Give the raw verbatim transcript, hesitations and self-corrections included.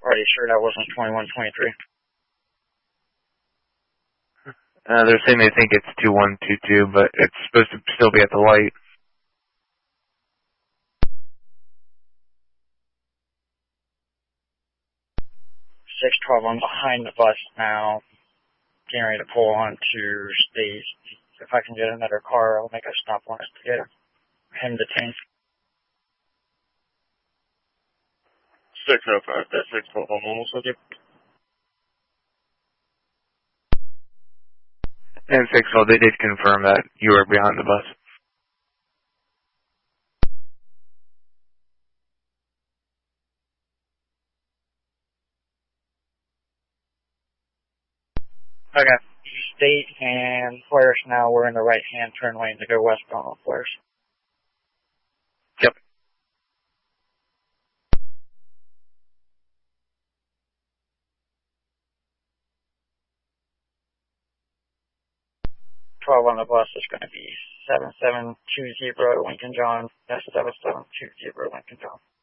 pretty sure that wasn't twenty-one twenty-three. Uh, they're saying they think it's two one two two, but it's supposed to still be at the light. six twelve, I'm behind the bus now, getting ready to pull on to State. If I can get another car, I'll make a stop on it to get him detained. six oh five, that's six twelve, I'm almost with you. And six twelve, they did confirm that you were behind the bus. Okay. State and Flares now. We're in the right-hand turn lane to go westbound on Flares. Yep. twelve on the bus is going to be seven seven two zero Lincoln John. That's seven seven two zero Lincoln John.